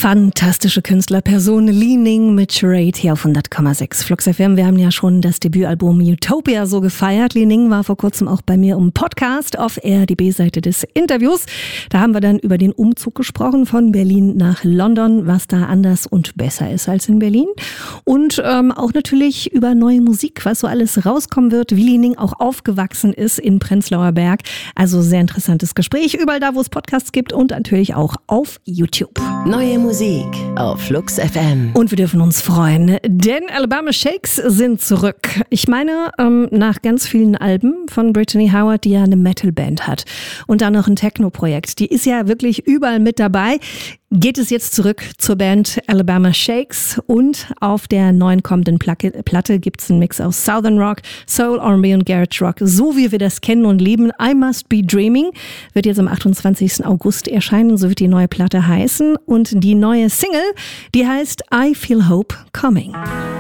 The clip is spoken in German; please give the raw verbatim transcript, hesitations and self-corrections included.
Fantastische Künstlerperson Li Ning mit Charade hier auf hundert Komma sechs Flux F M. Wir haben ja schon das Debütalbum Utopia so gefeiert. Li Ning war vor kurzem auch bei mir im Podcast auf R, die B-Seite des Interviews. Da haben wir dann über den Umzug gesprochen von Berlin nach London, was da anders und besser ist als in Berlin. Und ähm, auch natürlich über neue Musik, was so alles rauskommen wird, wie Li Ning auch aufgewachsen ist in Prenzlauer Berg. Also sehr interessantes Gespräch, überall da, wo es Podcasts gibt und natürlich auch auf YouTube. Neue Musik auf Flux F M. Und wir dürfen uns freuen, denn Alabama Shakes sind zurück. Ich meine, ähm, nach ganz vielen Alben von Brittany Howard, die ja eine Metalband hat und dann noch ein Techno-Projekt. Die ist ja wirklich überall mit dabei. Geht es jetzt zurück zur Band Alabama Shakes und auf der neuen kommenden Platte gibt es einen Mix aus Southern Rock, Soul, R and B und Garage Rock, so wie wir das kennen und lieben. I Must Be Dreaming wird jetzt am achtundzwanzigsten August erscheinen, so wird die neue Platte heißen und die neue Single, die heißt I Feel Hope Coming.